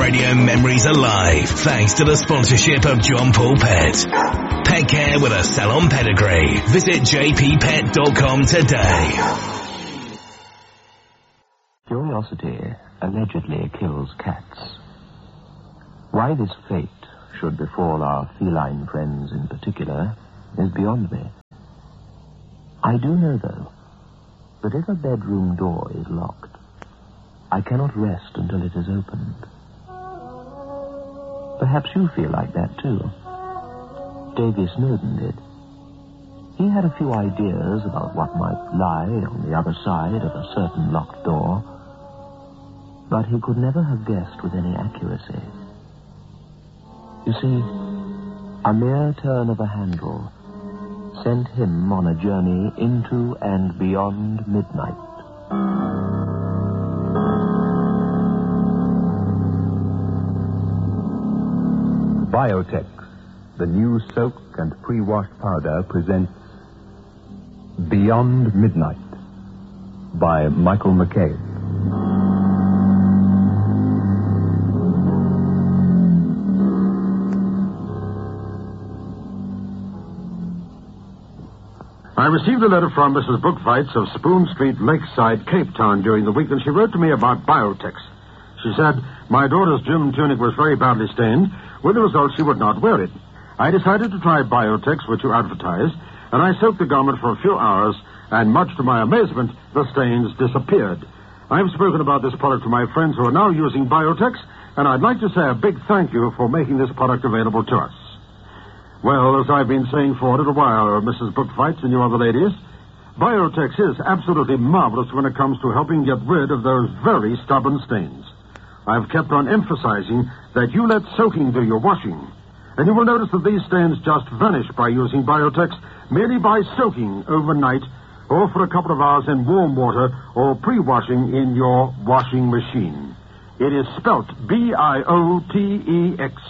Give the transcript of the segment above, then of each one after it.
radio memories alive thanks to the sponsorship of John Paul Pet. Pet care with a salon pedigree. Visit jppet.com today. Curiosity allegedly kills cats. Why this fate should befall our feline friends in particular is beyond me. I do know, though, that if a bedroom door is locked, I cannot rest until it is opened. Perhaps you feel like that, too. Davy Snowden did. He had a few ideas about what might lie on the other side of a certain locked door, but he could never have guessed with any accuracy. You see, a mere turn of a handle sent him on a journey into and beyond midnight. Biotex, the new soak and pre-washed powder, presents Beyond Midnight by Michael McCabe. I received a letter from Mrs. Bookfights of Spoon Street, Lakeside, Cape Town during the week, and she wrote to me about Biotex. She said my daughter's gym tunic was very badly stained, with the result she would not wear it. I decided to try Biotex, which you advertise, and I soaked the garment for a few hours, and much to my amazement, the stains disappeared. I've spoken about this product to my friends who are now using Biotex, and I'd like to say a big thank you for making this product available to us. Well, as I've been saying for a little while, Mrs. Bookfights and you other ladies, Biotex is absolutely marvelous when it comes to helping get rid of those very stubborn stains. I've kept on emphasizing that you let soaking do your washing. And you will notice that these stains just vanish by using Biotex merely by soaking overnight or for a couple of hours in warm water or pre-washing in your washing machine. It is spelt Biotex.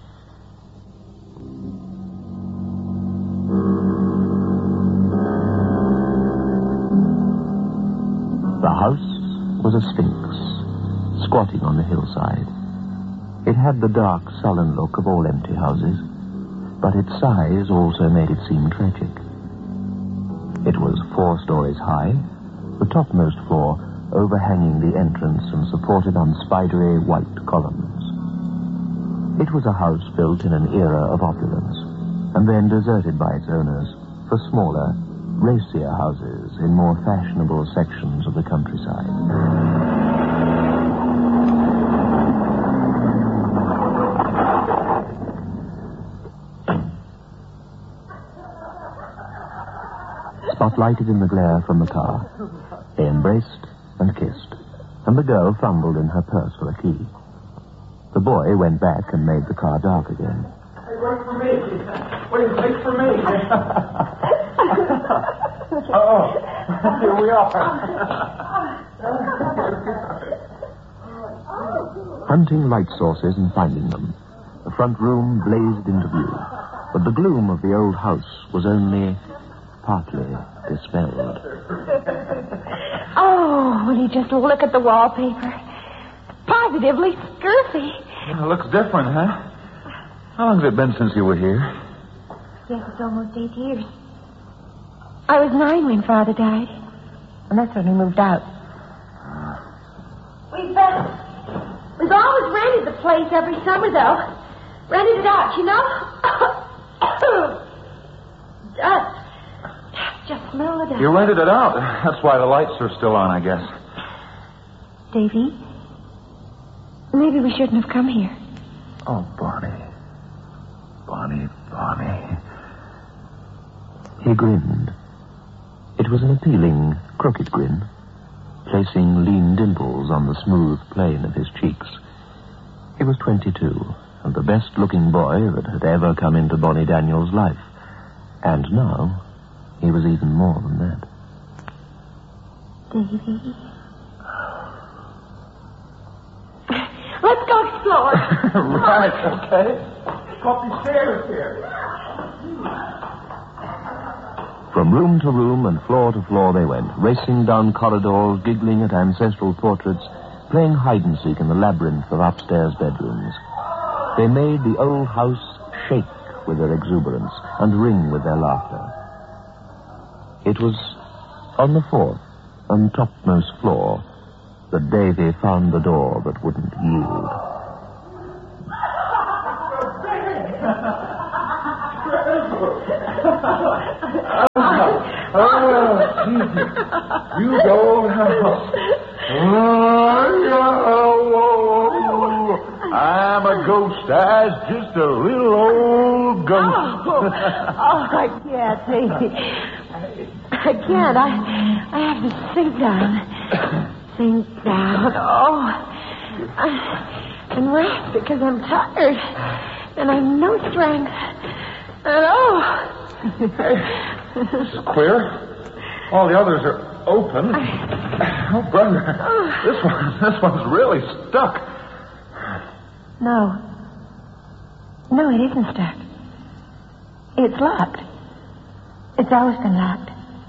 The house was a sphinx, squatting on the hillside. It had the dark, sullen look of all empty houses, but its size also made it seem tragic. It was 4 stories high, the topmost floor overhanging the entrance and supported on spidery white columns. It was a house built in an era of opulence, and then deserted by its owners for smaller, racier houses in more fashionable sections of the countryside. Spotlighted in the glare from the car, they embraced and kissed, and the girl fumbled in her purse for a key. The boy went back and made the car dark again. Hey, wait for me. Wait for me. Oh, here we are. Hunting light sources and finding them, the front room blazed into view, but the gloom of the old house was only partly dispelled. Oh, will you just look at the wallpaper? Positively scurfy. It looks different, huh? How long has it been since you were here? Yes, it's almost 8 years. I was 9 when Father died, and that's when we moved out. We've always rented the place every summer, though. Rented it out, you know? Just smell it out. You rented it out. That's why the lights are still on, I guess. Davy, maybe we shouldn't have come here. Oh, Bonnie. Bonnie. He grinned. It was an appealing, crooked grin, placing lean dimples on the smooth plane of his cheeks. He was 22, and the best-looking boy that had ever come into Bonnie Daniels' life. And now, he was even more than that. Davy. Let's go explore. Right, okay. Go up the stairs here. From room to room and floor to floor they went, racing down corridors, giggling at ancestral portraits, playing hide-and-seek in the labyrinth of upstairs bedrooms. They made the old house shake with their exuberance and ring with their laughter. It was on the fourth and topmost floor that Davy found the door that wouldn't yield. You old house. I'm a ghost. I's just a little old ghost. I can't, Davy. I can't. I have to sink down. Sink down. And rest because I'm tired. And I've no strength. And This is queer. All the others are open. Oh, brother. This one's really stuck. No, it isn't stuck. It's locked. It's always been locked.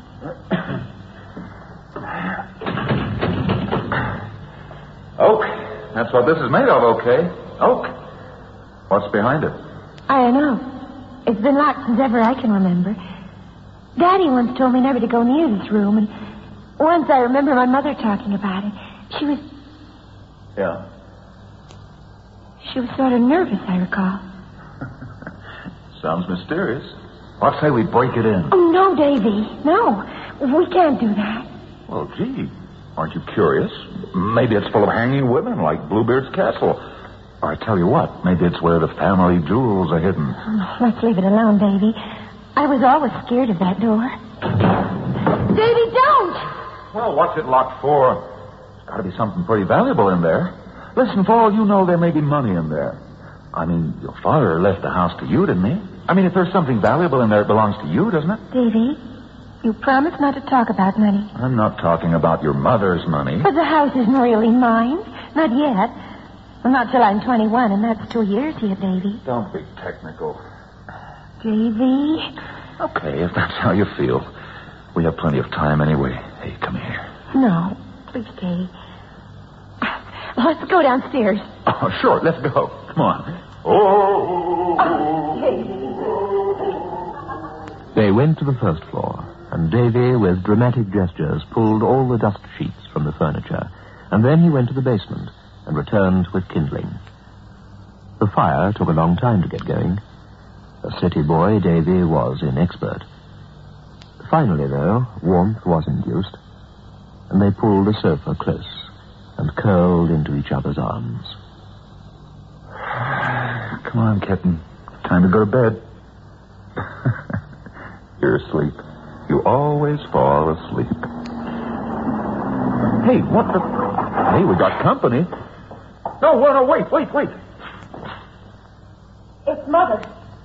Oak. That's what this is made of, okay? Oak. What's behind it? I don't know. It's been locked since ever I can remember. Daddy once told me never to go near this room, and once I remember my mother talking about it. She was sort of nervous, I recall. Sounds mysterious. What say we break it in? Oh, no, Davy. No. We can't do that. Well, gee, aren't you curious? Maybe it's full of hanging women like Bluebeard's castle. Or I tell you what, maybe it's where the family jewels are hidden. Oh, let's leave it alone, Davy. I was always scared of that door. Davy, don't! Well, what's it locked for? There's got to be something pretty valuable in there. Listen, for all you know, there may be money in there. I mean, your father left the house to you, didn't he? I mean, if there's something valuable in there, it belongs to you, doesn't it? Davy, you promised not to talk about money. I'm not talking about your mother's money. But the house isn't really mine. Not yet. Well, not till I'm 21, and that's 2 years yet, Davy. Don't be technical. Davy. Okay, if that's how you feel. We have plenty of time anyway. Hey, come here. No, please, Davy. Let's go downstairs. Oh, sure, let's go. Come on. They went to the first floor, and Davy, with dramatic gestures, pulled all the dust sheets from the furniture, and then he went to the basement and returned with kindling. The fire took a long time to get going. A city boy, Davy was inexpert. Finally, though, warmth was induced, and they pulled the sofa close and curled into each other's arms. Come on, kitten. Time to go to bed. You're asleep. You always fall asleep. Hey, what the... Hey, we got company. No, wait. It's Mother.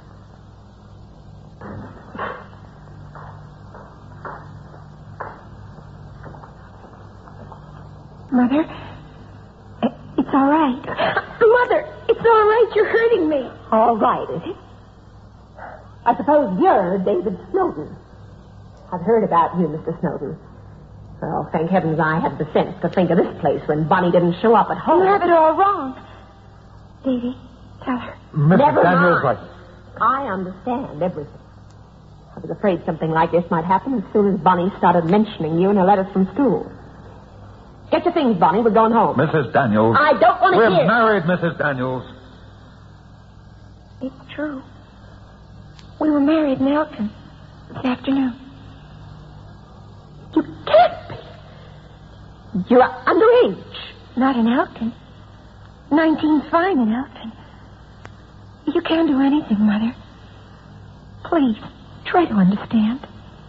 Mother? It's all right. Mother, it's all right. You're hurting me. All right, is it? I suppose you're David Snowden. I've heard about you, Mr. Snowden. Well, thank heavens I had the sense to think of this place when Bunny didn't show up at home. You have it all wrong. Davy, tell her. Never Daniels, mind. I understand everything. I was afraid something like this might happen as soon as Bunny started mentioning you in her letters from school. Get your things, Bunny. We're going home. Mrs. Daniels. I don't want to We're hear. married, Mrs. Daniels. It's true. We were married in Elton this afternoon. You can't be. You're underage. Not in Elton. 19's fine in Elton. You can't do anything, Mother. Please, try to understand.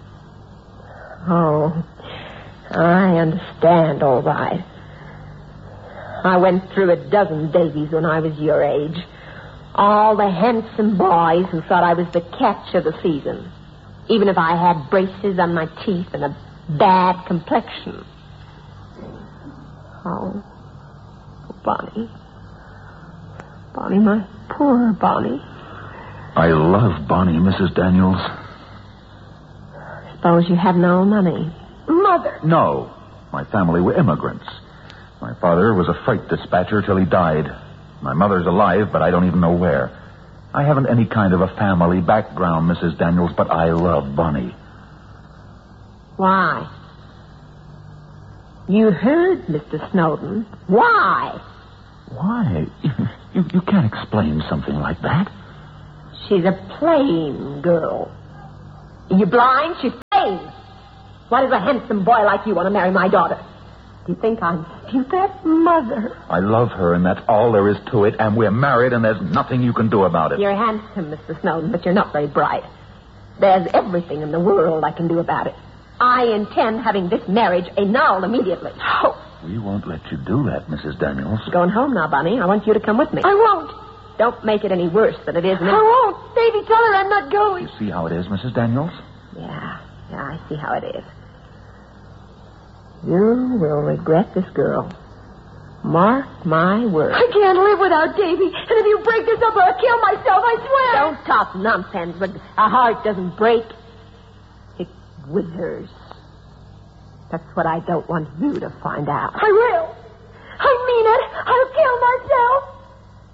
Oh, I understand, all right. I went through a dozen Davies when I was your age. All the handsome boys who thought I was the catch of the season. Even if I had braces on my teeth and a bad complexion. Oh, Bonnie. Bonnie, my poor Bonnie. I love Bonnie, Mrs. Daniels. Suppose you have no money. Mother! No. My family were immigrants. My father was a freight dispatcher till he died. My mother's alive, but I don't even know where. I haven't any kind of a family background, Mrs. Daniels, but I love Bunny. Why? You heard, Mr. Snowden. Why? Why? You can't explain something like that. She's a plain girl. Are you blind? She's plain. Why does a handsome boy like you want to marry my daughter? Do you think I'm stupid? Mother. I love her, and that's all there is to it, and we're married, and there's nothing you can do about it. You're handsome, Mr. Snowden, but you're not very bright. There's everything in the world I can do about it. I intend having this marriage annulled immediately. Oh. We won't let you do that, Mrs. Daniels. I'm going home now, Bunny. I want you to come with me. I won't. Don't make it any worse than it is now. I won't. Davy, tell her I'm not going. You see how it is, Mrs. Daniels? Yeah, I see how it is. You will regret this girl. Mark my words. I can't live without Davy. And if you break this up, I'll kill myself, I swear. Don't talk nonsense. But a heart doesn't break. It withers. That's what I don't want you to find out. I will. I mean it. I'll kill myself.